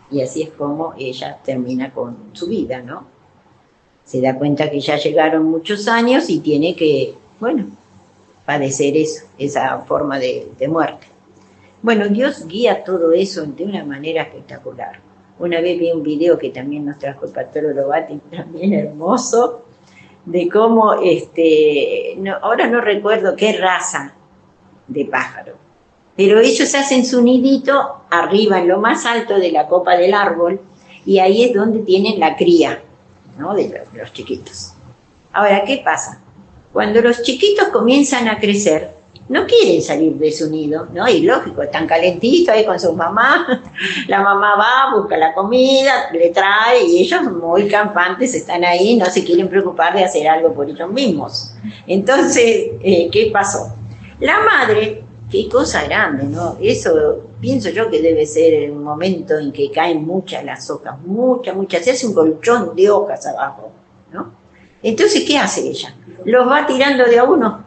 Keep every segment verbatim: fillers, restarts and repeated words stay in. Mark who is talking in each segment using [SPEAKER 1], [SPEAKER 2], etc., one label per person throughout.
[SPEAKER 1] Y así es como ella termina con su vida, ¿no? Se da cuenta que ya llegaron muchos años y tiene que, bueno, padecer eso, esa forma de, de muerte. Bueno, Dios guía todo eso de una manera espectacular. Una vez vi un video que también nos trajo el pastor Orobati, también hermoso, de cómo, este, no, ahora no recuerdo qué raza de pájaro, pero ellos hacen su nidito arriba, en lo más alto de la copa del árbol, y ahí es donde tienen la cría, ¿no? De los, los chiquitos. Ahora, ¿qué pasa? Cuando los chiquitos comienzan a crecer, no quieren salir de su nido, ¿no? Y lógico, están calentitos ahí con sus mamás, la mamá va, busca la comida, le trae, y ellos muy campantes están ahí, no se quieren preocupar de hacer algo por ellos mismos. Entonces, eh, ¿qué pasó? La madre, qué cosa grande, ¿no? Eso pienso yo que debe ser un momento en que caen muchas las hojas, muchas, muchas, se hace un colchón de hojas abajo, ¿no? Entonces, ¿qué hace ella? Los va tirando de a uno.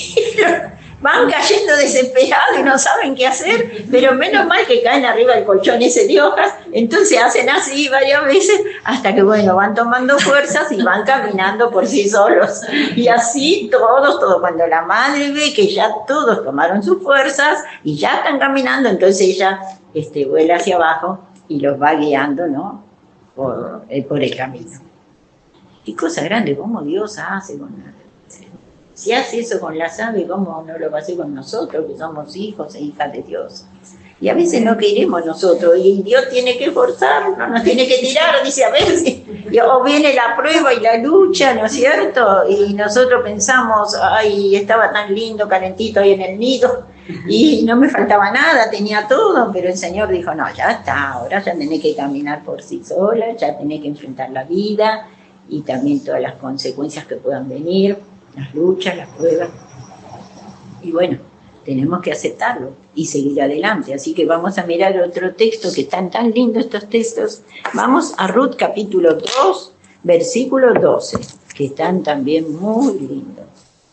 [SPEAKER 1] Van cayendo desesperados y no saben qué hacer, pero menos mal que caen arriba del colchón ese de hojas, entonces hacen así varias veces, hasta que, bueno, van tomando fuerzas y van caminando por sí solos. Y así todos, todos, cuando la madre ve que ya todos tomaron sus fuerzas y ya están caminando, entonces ella este, vuela hacia abajo y los va guiando, ¿no? Por, eh, por el camino. Qué cosa grande, cómo Dios hace con la... Si hace eso con las aves, ¿cómo no lo va a hacer con nosotros, que somos hijos e hijas de Dios? Y a veces no queremos nosotros, y Dios tiene que forzarnos, nos tiene que tirar, dice a veces, o viene la prueba y la lucha, ¿no es cierto? Y nosotros pensamos, ay, estaba tan lindo, calentito ahí en el nido, y no me faltaba nada, tenía todo, pero el Señor dijo, no, ya está, ahora ya tenés que caminar por sí sola, ya tenés que enfrentar la vida, y también todas las consecuencias que puedan venir, las luchas, las pruebas, y bueno, tenemos que aceptarlo y seguir adelante. Así que vamos a mirar otro texto, que están tan lindos estos textos. Vamos a Ruth capítulo dos, versículo doce, que están también muy lindos.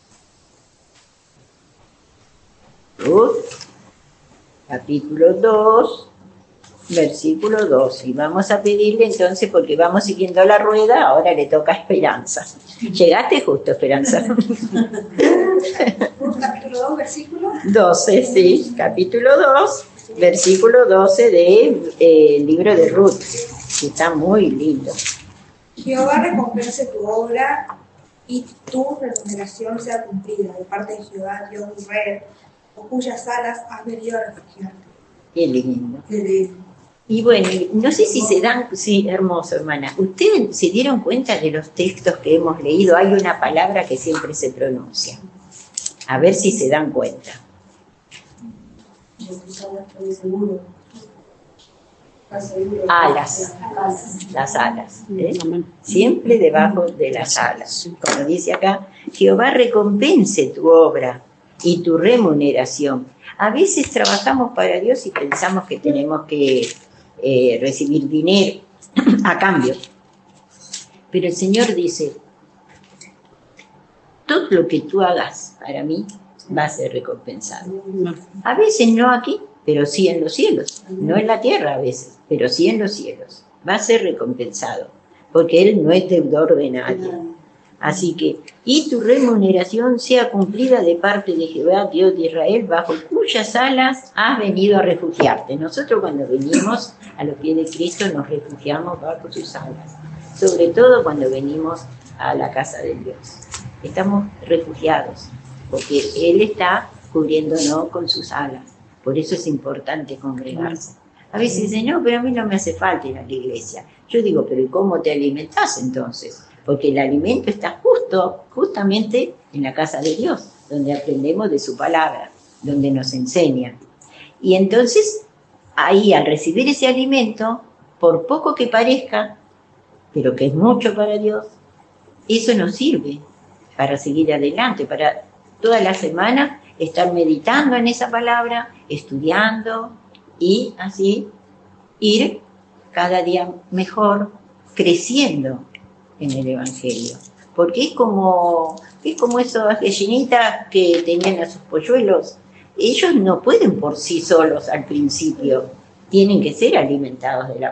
[SPEAKER 1] Ruth capítulo dos, versículo doce. Y vamos a pedirle entonces, porque vamos siguiendo la rueda, ahora le toca a Esperanza. Llegaste justo, Esperanza.
[SPEAKER 2] Capítulo dos, versículo
[SPEAKER 1] doce, sí, capítulo dos, versículo doce del de, eh, libro de Ruth, que está muy lindo.
[SPEAKER 2] Jehová recompense tu obra y tu remuneración sea cumplida de parte de Jehová, Dios de Israel, por cuyas alas has venido a refugiarte.
[SPEAKER 1] Qué lindo.
[SPEAKER 2] Qué lindo.
[SPEAKER 1] Y bueno, no sé si se dan, sí, hermoso, hermana. ¿Ustedes se dieron cuenta de los textos que hemos leído? Hay una palabra que siempre se pronuncia. A ver si se dan cuenta. Alas. Las alas. ¿eh? Siempre debajo de las alas. Como dice acá, Jehová recompense tu obra y tu remuneración. A veces trabajamos para Dios y pensamos que tenemos que eh, recibir dinero a cambio. Pero el Señor dice, todo lo que tú hagas para mí va a ser recompensado. A veces no aquí, pero sí en los cielos. No en la tierra a veces, pero sí en los cielos. Va a ser recompensado, porque Él no es deudor de nadie. Así que, y tu remuneración sea cumplida de parte de Jehová, Dios de Israel, bajo cuyas alas has venido a refugiarte. Nosotros cuando venimos a los pies de Cristo nos refugiamos bajo sus alas. Sobre todo cuando venimos a la casa de Dios. Estamos refugiados, porque Él está cubriéndonos con sus alas. Por eso es importante congregarse. A veces dicen, no, pero a mí no me hace falta ir a la iglesia. Yo digo, pero ¿y cómo te alimentás entonces? Porque el alimento está justo, justamente en la casa de Dios, donde aprendemos de su palabra, donde nos enseña. Y entonces, ahí al recibir ese alimento, por poco que parezca, pero que es mucho para Dios, eso nos sirve para seguir adelante, para toda la semana estar meditando en esa palabra, estudiando y así ir cada día mejor, creciendo en el Evangelio, porque es como, es como esas gallinitas que tenían a sus polluelos. Ellos no pueden por sí solos al principio, tienen que ser alimentados de la